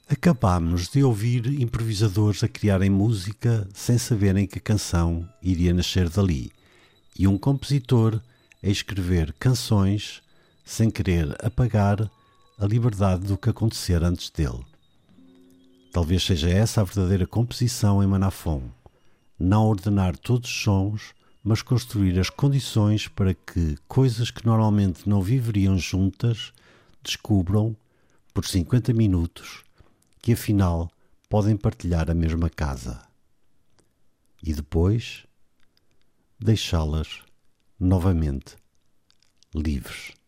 Acabámos de ouvir improvisadores a criarem música sem saberem que a canção iria nascer dali, e um compositor a escrever canções sem querer apagar a liberdade do que acontecer antes dele. Talvez seja essa a verdadeira composição em Manafom: não ordenar todos os sons, mas construir as condições para que coisas que normalmente não viveriam juntas descubram, por 50 minutos, que afinal podem partilhar a mesma casa. E depois deixá-las novamente livres.